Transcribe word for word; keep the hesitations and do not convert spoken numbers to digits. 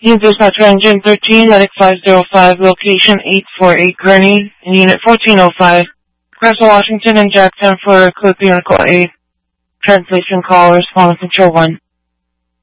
New dispatch engine thirteen, medic five zero five, location eight four eight Gurney, unit fourteen oh five, Crystal, Washington, and Jackson for code vehicle eight. Translation call, response control one.